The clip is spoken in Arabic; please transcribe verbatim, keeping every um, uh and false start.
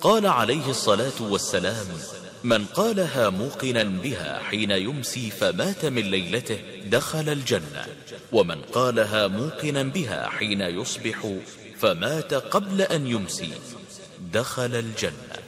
قال عليه الصلاة والسلام: من قالها موقنا بها حين يمسي فمات من ليلته دخل الجنة، ومن قالها موقنا بها حين يصبح فمات قبل أن يمسي دخل الجنة.